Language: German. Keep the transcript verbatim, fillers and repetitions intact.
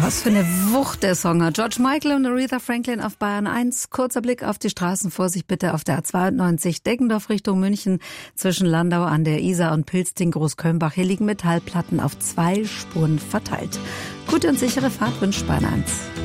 Was für eine Wucht der Song hat. George Michael und Aretha Franklin auf Bayern eins. Kurzer Blick auf die Straßen. Vorsicht bitte auf der A zweiundneunzig Deggendorf Richtung München zwischen Landau an der Isar und Pilsting Großkölnbach. Hier liegen Metallplatten auf zwei Spuren verteilt. Gute und sichere Fahrt wünscht Bayern eins.